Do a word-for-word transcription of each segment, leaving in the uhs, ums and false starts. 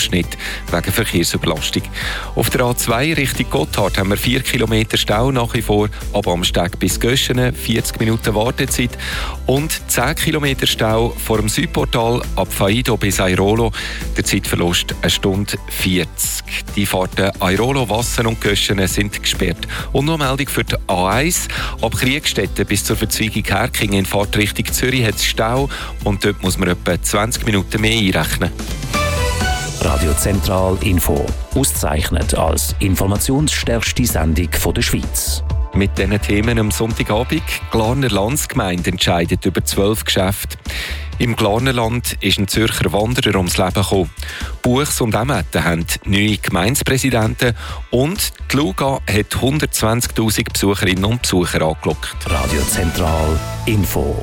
Abschnitt wegen Verkehrsüberlastung. Auf der A zwei Richtung Gotthard haben wir vier Kilometer Stau nach wie vor, ab Amsteg bis Göschenen, vierzig Minuten Wartezeit und zehn Kilometer Stau vor dem Südportal ab Faido bis Airolo, der Zeitverlust eine Stunde vierzig. Die Fahrten Airolo, Wassen und Göschenen sind gesperrt. Und noch eine Meldung für die A eins. Ab Kriegstetten bis zur Verzweigung Herkingen in Fahrtrichtung Zürich hat es Stau und dort muss man etwa zwanzig Minuten mehr einrechnen. Radio Zentral Info, ausgezeichnet als informationsstärkste Sendung der Schweiz. Mit diesen Themen am Sonntagabend. Glarner Landsgemeinde entscheidet über zwölf Geschäfte. Im Glarnerland ist ein Zürcher Wanderer ums Leben gekommen. Buchs und Emmetten haben neue Gemeindepräsidenten und die Luga hat hundertzwanzigtausend Besucherinnen und Besucher angelockt. Radio Zentral Info.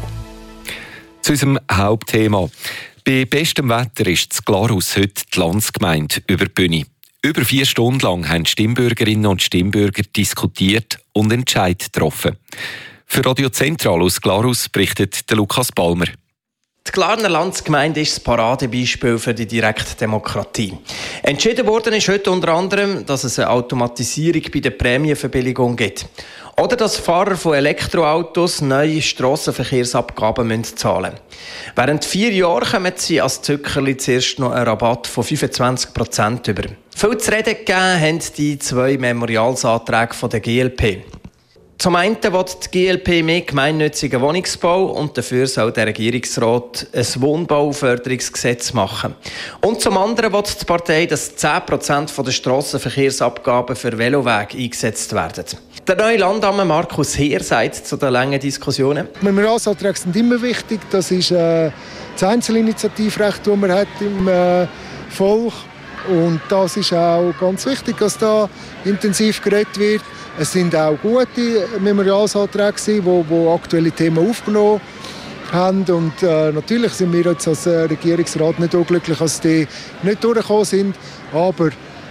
Zu unserem Hauptthema. Bei bestem Wetter ist das Glarus heute die Landsgemeinde über die Bühne. Über vier Stunden lang haben Stimmbürgerinnen und Stimmbürger diskutiert und Entscheid getroffen. Für Radio Zentral aus Glarus berichtet der Lukas Balmer. Die Glarner Landsgemeinde ist das Paradebeispiel für die Direktdemokratie. Entschieden worden ist heute unter anderem, dass es eine Automatisierung bei der Prämienverbilligung gibt. Oder dass Fahrer von Elektroautos neue Strassenverkehrsabgaben müssen zahlen müssen. Während vier Jahren kommen sie als Zückerli zuerst noch einen Rabatt von fünfundzwanzig Prozent über. Viel zu reden gegeben haben die zwei Memorialsanträge der G L P. Zum einen will die G L P mehr gemeinnützigen Wohnungsbau und dafür soll der Regierungsrat ein Wohnbauförderungsgesetz machen. Und zum anderen will die Partei, dass zehn Prozent der Strassenverkehrsabgaben für Velowege eingesetzt werden. Der neue Landamme Markus Heer sagt zu den langen Diskussionen: Memorialsanträge sind immer wichtig. Das ist äh, das Einzelinitiativrecht, das man hat im äh, Volk. Und das ist auch ganz wichtig, dass da intensiv geredet wird. Es sind auch gute Memorialsanträge, die, die aktuelle Themen aufgenommen haben. Und äh, natürlich sind wir jetzt als äh, Regierungsrat nicht unglücklich, dass die nicht durchgekommen sind. Aber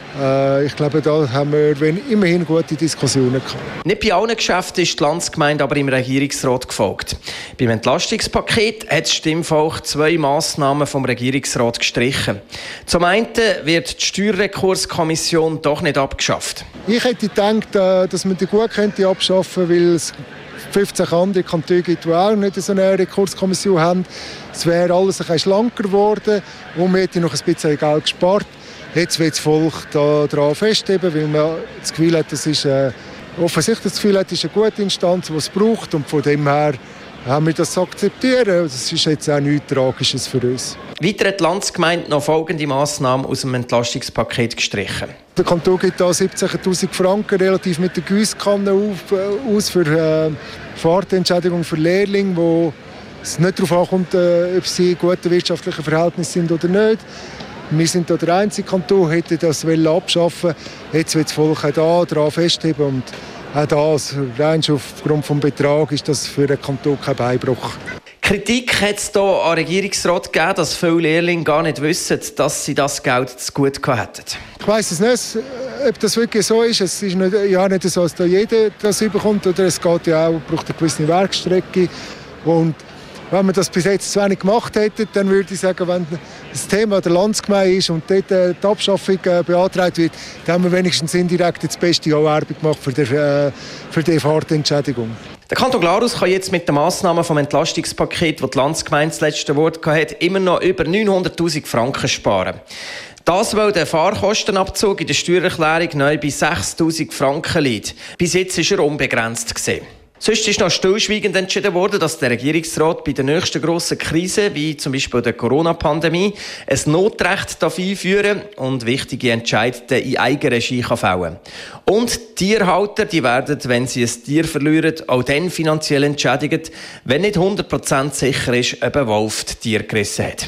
äh, ich glaube, da haben wir immerhin gute Diskussionen gehabt. Nicht bei allen Geschäften ist die Landsgemeinde aber im Regierungsrat gefolgt. Beim Entlastungspaket hat das Stimmvolk zwei Massnahmen vom Regierungsrat gestrichen. Zum einen wird die Steuerrekurskommission doch nicht abgeschafft. Ich hätte gedacht, dass man die gut könnte abschaffen könnte, weil es fünfzehn andere Kantone gibt, die auch nicht so eine Rekurskommission haben. Es wäre alles ein bisschen schlanker geworden und man hätte noch ein bisschen Geld gespart. Jetzt wird das Volk daran festheben, weil man das Gefühl hat, das ist äh, offensichtlich das Gefühl hat, es ist eine gute Instanz, die es braucht. Und von dem her haben wir das zu akzeptieren. Das ist jetzt auch nichts Tragisches für uns. Weiter hat die Landsgemeinde noch folgende Massnahmen aus dem Entlastungspaket gestrichen. Der Kanton gibt da siebzehntausend Franken relativ mit der Giesskanne auf, äh, aus für äh, Fahrtentschädigung für Lehrlinge, wo es nicht darauf ankommt, äh, ob sie in guten wirtschaftlichen Verhältnissen sind oder nicht. Wir sind hier der einzige Kanton, hätte das abschaffen wollen. Jetzt wird das Volk auch daran festheben. Und auch das, rein aufgrund des Betrags, ist das für den Kanton kein Beinbruch. Kritik hat es hier an den Regierungsrat gegeben, dass viele Lehrlinge gar nicht wissen, dass sie das Geld zu gut hatten. Ich weiss es nicht, ob das wirklich so ist. Es ist nicht, ja nicht so, dass da jeder das überkommt. Oder es geht ja auch, braucht eine gewisse Werkstrecke. Und wenn man das bis jetzt zu wenig gemacht hätte, dann würde ich sagen, wenn das Thema der Landsgemeinde ist und dort äh, die Abschaffung äh, beantragt wird, dann haben wir wenigstens indirekt das beste Werbung gemacht für die, äh, für die Fahrtentschädigung. Der Kanton Glarus kann jetzt mit den Massnahmen vom Entlastungspaket, das die Landsgemeinde das letzte Wort hatte, immer noch über neunhunderttausend Franken sparen. Das, weil der Fahrkostenabzug in der Steuererklärung neu bei sechstausend Franken liegt. Bis jetzt ist er unbegrenzt gesehen. Sonst ist noch stillschweigend entschieden worden, dass der Regierungsrat bei der nächsten grossen Krise, wie zum Beispiel der Corona-Pandemie, ein Notrecht einführen und wichtige Entscheidungen in Eigenregie fällen kann. Und Tierhalter, die werden, wenn sie ein Tier verlieren, auch dann finanziell entschädigt, wenn nicht hundert Prozent sicher ist, ob ein Wolf das Tier gerissen hat.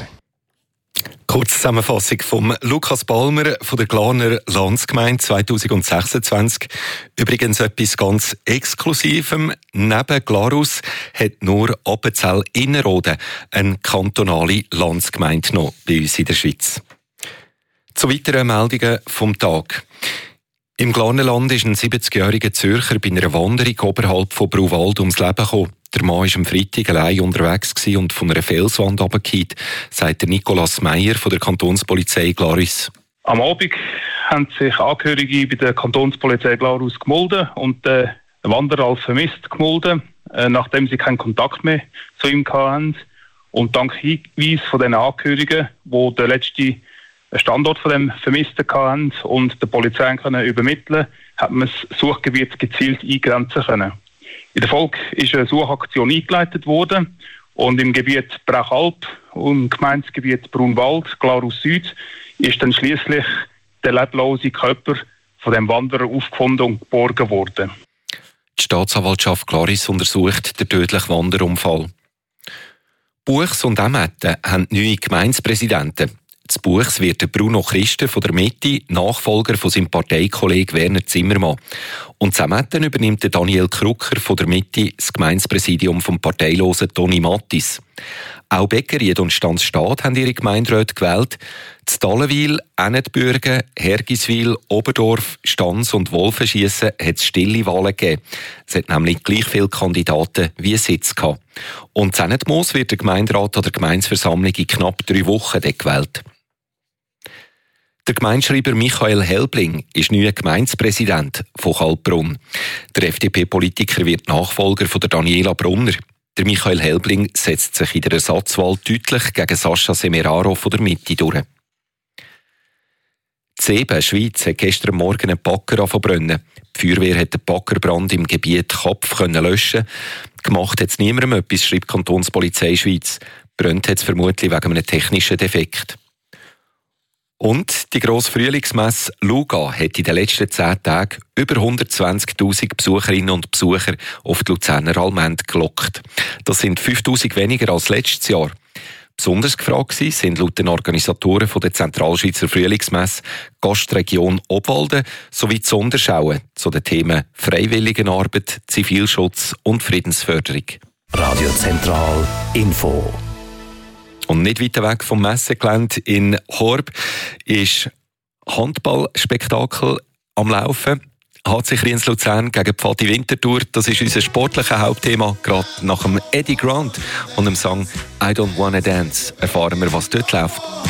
Kurzzusammenfassung von Lukas Balmer von der Glarner Landsgemeinde zwanzig sechsundzwanzig. Übrigens etwas ganz Exklusivem. Neben Glarus hat nur Appenzell-Innerrhoden eine kantonale Landsgemeinde noch bei uns in der Schweiz. Zu weiteren Meldungen vom Tag. Im Glarnerland ist ein siebzigjähriger Zürcher bei einer Wanderung oberhalb von Bruwald ums Leben gekommen. Der Mann war am Freitag allein unterwegs und von einer Felswand runtergefallen, sagt der Nicolas Meyer von der Kantonspolizei Glarus. Am Abend haben sich Angehörige bei der Kantonspolizei Glarus gemeldet und den Wanderer als vermisst gemeldet, äh, nachdem sie keinen Kontakt mehr zu ihm hatten. Und dank Hinweis von den Angehörigen, die den letzten Standort von dem Vermissten hatten und der Polizei können übermitteln, hat man das Suchgebiet gezielt eingrenzen können. In der Folge ist eine Suchaktion eingeleitet worden und im Gebiet Brauchalp und im Gemeindegebiet Brunwald, Glarus Süd, ist dann schließlich der leblose Körper von dem Wanderer aufgefunden und geborgen worden. Die Staatsanwaltschaft Glaris untersucht den tödlichen Wanderunfall. Buchs und Emmetten haben neue Gemeindepräsidenten. Zu Buchs wird der Bruno Christen von der Mitte Nachfolger von seinem Parteikollegen Werner Zimmermann. Und zu Emmetten übernimmt der Daniel Krucker von der Mitte das Gemeindepräsidium vom parteilosen Toni Mattis. Auch Beckeried und Stanzstadt haben ihre Gemeinderäte gewählt. Zu Dallenwil, Ennetbürgen, Hergiswil, Oberdorf, Stans und Wolfenschiessen hat es stille Wahlen gegeben. Es hat nämlich gleich viele Kandidaten wie Sitz gehabt. Und zu Ennetmoos wird der Gemeinderat an der Gemeindeversammlung in knapp drei Wochen gewählt. Der Gemeindeschreiber Michael Helbling ist neuer Gemeindepräsident von Kaltbrunn. Der F D P-Politiker wird Nachfolger von der Daniela Brunner. Der Michael Helbling setzt sich in der Ersatzwahl deutlich gegen Sascha Semeraro von der Mitte durch. Zeben, Schweiz, hat gestern Morgen einen Bagger angefangen. Die Feuerwehr hat den Baggerbrand im Gebiet Kapf löschen. Gemacht hat es niemandem etwas, schreibt die Kantonspolizei Schweiz. Brennt hat es vermutlich wegen einem technischen Defekt. Und die grosse Frühlingsmesse Luga hat in den letzten zehn Tagen über hundertzwanzigtausend Besucherinnen und Besucher auf die Luzerner Allmende gelockt. Das sind fünftausend weniger als letztes Jahr. Besonders gefragt sind laut den Organisatoren der Zentralschweizer Frühlingsmesse Gastregion Obwalden sowie die Sonderschauen zu den Themen Freiwilligenarbeit, Zivilschutz und Friedensförderung. Radio Zentral Info. Und nicht weit weg vom Messegelände in Horb ist Handballspektakel am Laufen. H C Kriens Luzern gegen Pfadi Winterthur. Das ist unser sportliches Hauptthema. Gerade nach dem Eddie Grant und dem Song «I Don't Wanna Dance» erfahren wir, was dort läuft.